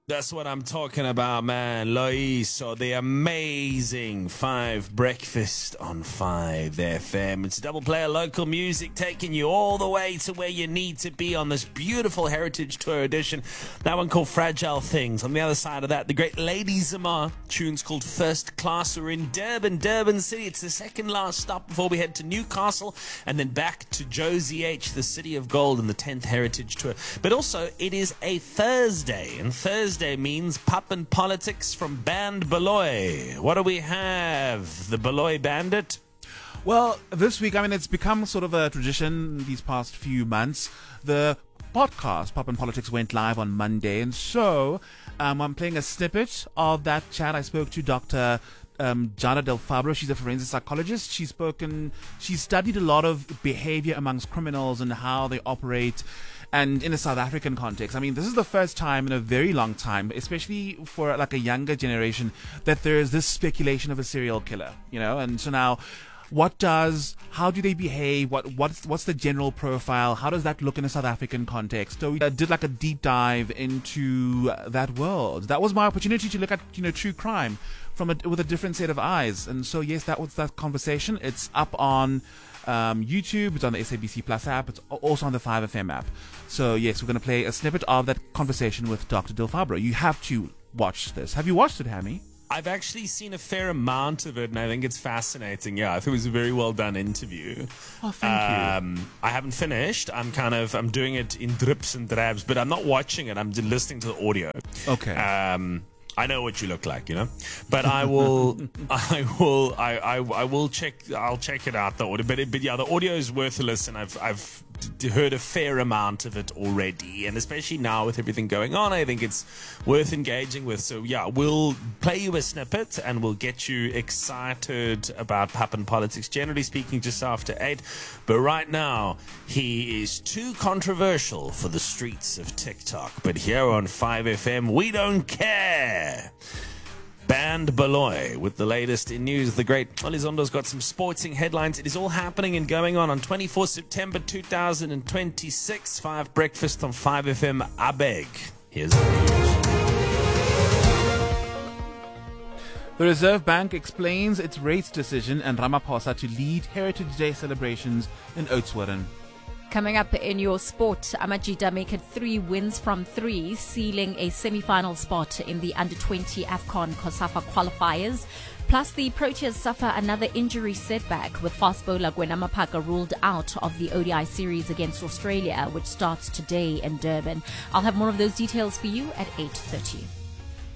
That's what I'm talking about, man. Loiso, the amazing 5 Breakfast on 5 FM. It's Double Player Local Music taking you all the way to where you need to be on this beautiful Heritage Tour edition. That one called Fragile Things. On the other side of that, the great Lady Zamar tunes called First Class. We're in Durban City. It's the second last stop before we head to Newcastle and then back to Josie H, the City of Gold, and the 10th Heritage Tour. But also, it is a Thursday, and Thursday means Pop and Politics from Band Beloy. What do we have? The Beloy Bandit? Well, this week, it's become sort of a tradition these past few months. The podcast, Pop and Politics, went live on Monday, and so I'm playing a snippet of that chat. I spoke to Dr. Jana Del Fabro. She's a forensic psychologist. She's studied a lot of behavior amongst criminals and how they operate, and in a South African context. This is the first time in a very long time, especially for like a younger generation, that there is this speculation of a serial killer, and so now, how do they behave? What's the general profile? How does that look in a South African context? So we did like a deep dive into that world. That was my opportunity to look at, true crime with a different set of eyes. And so, yes, that was that conversation. It's up on YouTube. It's on the SABC Plus app. It's also on the 5FM app. So, yes, we're going to play a snippet of that conversation with Dr. Del Fabro. You have to watch this. Have you watched it, Hammy? I've actually seen a fair amount of it, and I think it's fascinating. Yeah, I think it was a very well done interview. Oh, thank you. I haven't finished. I'm doing it in drips and drabs, but I'm not watching it. I'm just listening to the audio. Okay. I know what you look like, but I will check. I'll check it out, the audio. But yeah, the audio is worth a listen. I've heard a fair amount of it already, and especially now with everything going on, I think it's worth engaging with. So yeah, we'll play you a snippet and we'll get you excited about Pop and Politics, generally speaking, just after 8. But right now, he is too controversial for the streets of TikTok. But here on 5FM, we don't care. Band Beloy with the latest in news. The great Olizondo's got some sporting headlines. It is all happening and going on 24 September 2026. 5 Breakfast on 5FM. Abeg. Here's the news. The Reserve Bank explains its rates decision and Ramaphosa to lead Heritage Day celebrations in Oudtshoorn. Coming up in your sport, Amajita make it 3 wins from 3, sealing a semi-final spot in the Under-20 AFCON COSAFA qualifiers. Plus, the Proteas suffer another injury setback with fast bowler Gwen Maphaka ruled out of the ODI series against Australia, which starts today in Durban. I'll have more of those details for you at 8:30.